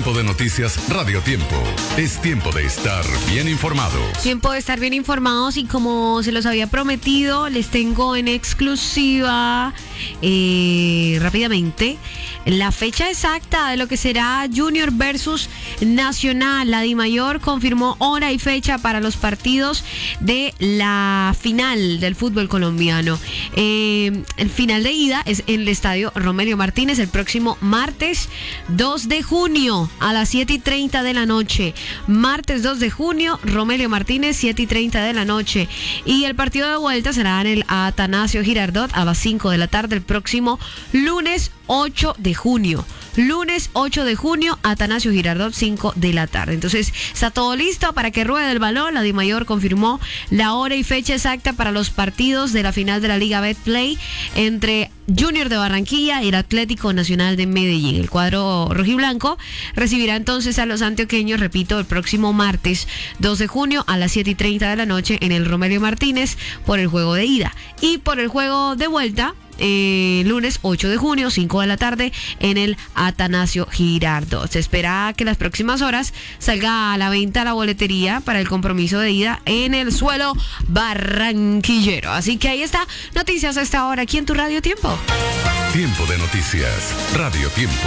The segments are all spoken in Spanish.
Tiempo de noticias Radio Tiempo. Es tiempo de estar bien informados. Tiempo de estar bien informados y como se los había prometido, les tengo en exclusiva rápidamente la fecha exacta de lo que será Junior versus Nacional. La DIMAYOR confirmó hora y fecha para los partidos de la final del fútbol colombiano. El final de ida es en el estadio Romelio Martínez el próximo martes 2 de junio a las 7:30 de la noche. Martes 2 de junio, Romelio Martínez, 7:30 de la noche. Y el partido de vuelta será en el Atanasio Girardot a las 5 de la tarde el próximo lunes 8 de junio. Lunes 8 de junio, Atanasio Girardot, 5 de la tarde. Entonces, está todo listo para que ruede el balón. La DIMAYOR confirmó la hora y fecha exacta para los partidos de la final de la Liga Betplay entre Junior de Barranquilla y el Atlético Nacional de Medellín. El cuadro rojiblanco recibirá entonces a los antioqueños, repito, el próximo martes 2 de junio a las 7:30 de la noche en el Romelio Martínez por el juego de ida. Y por el juego de vuelta, lunes 8 de junio, 5 de la tarde, en el Atanasio Girardot. Se espera que en las próximas horas salga a la venta la boletería para el compromiso de ida en el suelo barranquillero. Así que ahí está, noticias a esta hora aquí en tu Radio Tiempo. Tiempo de noticias Radio Tiempo.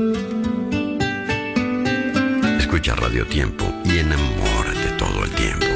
Escucha Radio Tiempo y enamórate todo el tiempo.